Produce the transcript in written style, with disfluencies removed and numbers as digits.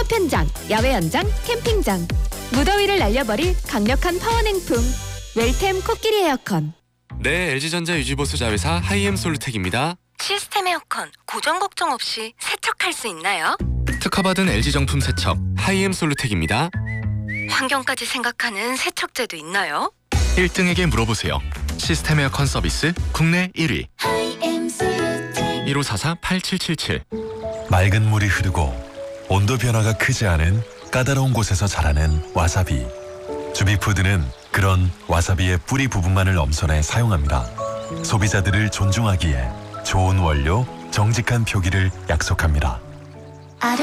송편장, 야외 연장, 캠핑장. 무더위를 날려버릴 강력한 파워냉품. 웰템 코끼리 에어컨. 네, LG전자 유지보수 자회사 하이엠 솔루텍입니다. 시스템 에어컨 고장 걱정 없이 세척할 수 있나요? 특허받은 LG 정품 세척 하이엠 솔루텍입니다. 환경까지 생각하는 세척제도 있나요? 1등에게 물어보세요. 시스템 에어컨 서비스 국내 1위. 1544-8777. 맑은 물이 흐르고 온도 변화가 크지 않은 까다로운 곳에서 자라는 와사비. 주비푸드는 그런 와사비의 뿌리 부분만을 엄선해 사용합니다. 소비자들을 존중하기에 좋은 원료, 정직한 표기를 약속합니다.